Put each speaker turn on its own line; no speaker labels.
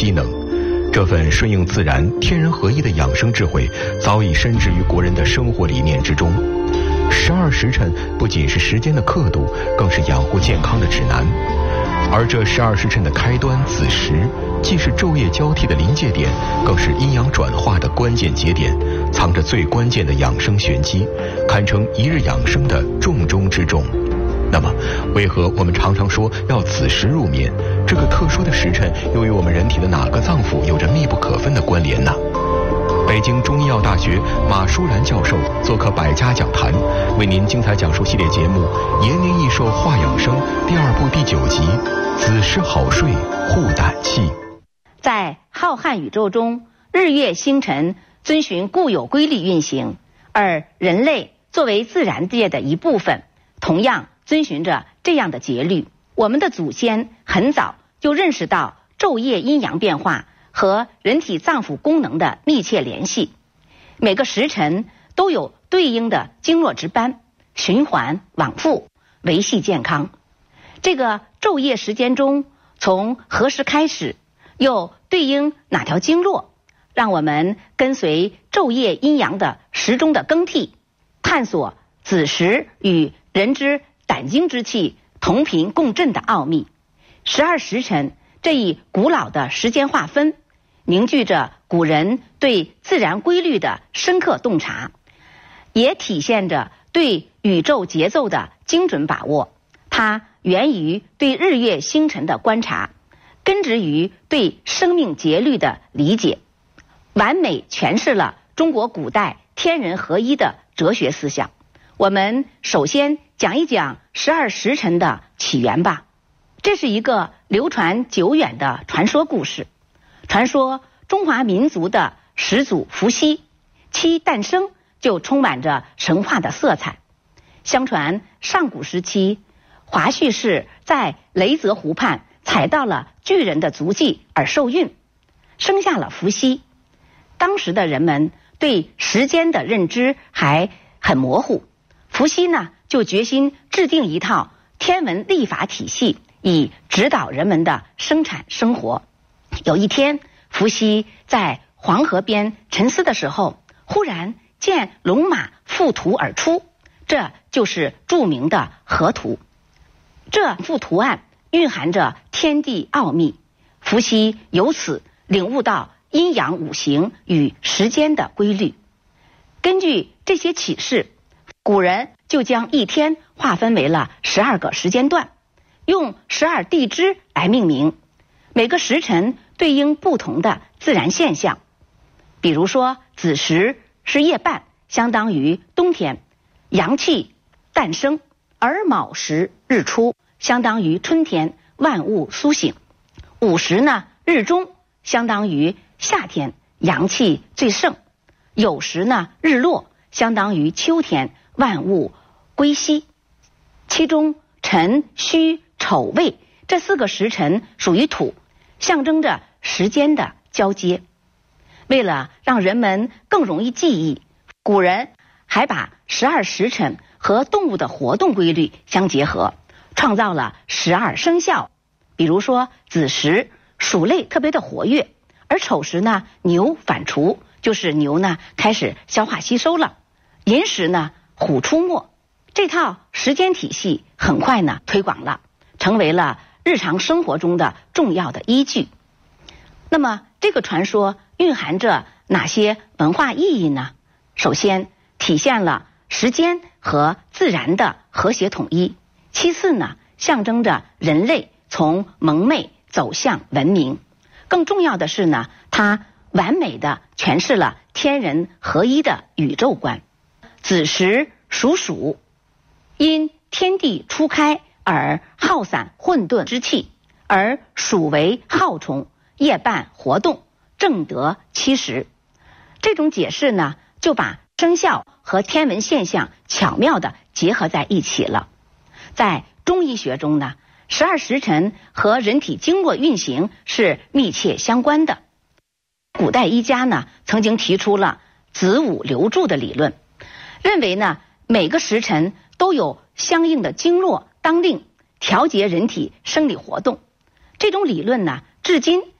机能。这份顺应自然、天人合一的养生智慧，早已深植于国人的生活理念之中。12时辰不仅是时间的刻度，更是养护健康的指南。而这12时辰的开端子时，既是昼夜交替的临界点，更是阴阳转化的关键节点，藏着最关键的养生玄机，堪称一日养生的重中之重。那么，为何我们常常说要子时入眠？这个特殊的时辰又与我们人体的哪个脏腑有着密不可分的关联呢？北京中医药大学马淑兰教授做客百家讲坛，为您精彩讲述系列节目《延年益寿话养生》第2部第9集：子时好睡护胆气。
在浩瀚宇宙中，日月星辰遵循固有规律运行，而人类作为自然界的一部分，同样遵循着这样的节律。我们的祖先很早就认识到昼夜阴阳变化和人体脏腑功能的密切联系，每个时辰都有对应的经络值班，循环往复，维系健康。这个昼夜时间中，从何时开始，又对应哪条经络，让我们跟随昼夜阴阳的时钟的更替，探索子时与人之胆经之气同频共振的奥秘。12时辰这一古老的时间划分，凝聚着古人对自然规律的深刻洞察，也体现着对宇宙节奏的精准把握。它源于对日月星辰的观察，根植于对生命节律的理解，完美诠释了中国古代天人合一的哲学思想。我们首先讲一讲12时辰的起源吧。这是一个流传久远的传说故事。传说中华民族的始祖伏羲，其诞生就充满着神话的色彩。相传上古时期，华胥氏在雷泽湖畔踩到了巨人的足迹而受孕，生下了伏羲。当时的人们对时间的认知还很模糊，伏羲呢就决心制定一套天文历法体系，以指导人们的生产生活。有一天，伏羲在黄河边沉思的时候，忽然见龙马附图而出，这就是著名的河图。这幅图案蕴含着天地奥秘，伏羲由此领悟到阴阳五行与时间的规律。根据这些启示，古人就将一天划分为了12个时间段，用12地支来命名，每个时辰对应不同的自然现象。比如说子时是夜半，相当于冬天，阳气诞生；而卯时日出，相当于春天，万物苏醒。午时呢，日中，相当于夏天，阳气最盛。酉时呢，日落，相当于秋天，万物归西。其中辰、戌、丑、未这4个时辰属于土，象征着时间的交接。为了让人们更容易记忆，古人还把12时辰和动物的活动规律相结合，创造了12生肖。比如说子时，鼠类特别的活跃，而丑时呢，牛反刍，就是牛呢开始消化吸收了。寅时呢，虎出没。这套时间体系很快呢推广了，成为了日常生活中的重要的依据。那么这个传说蕴含着哪些文化意义呢？首先，体现了时间和自然的和谐统一。其次呢，象征着人类从蒙昧走向文明。更重要的是呢，它完美地诠释了天人合一的宇宙观。子时属鼠，因天地初开而耗散混沌之气，而鼠为耗虫，夜半活动，正得其时。这种解释呢，就把生肖和天文现象巧妙地结合在一起了。在中医学中呢，12时辰和人体经络运行是密切相关的。古代医家呢，曾经提出了子午流注的理论，认为呢，每个时辰都有相应的经络当令，调节人体生理活动。这种理论呢，至今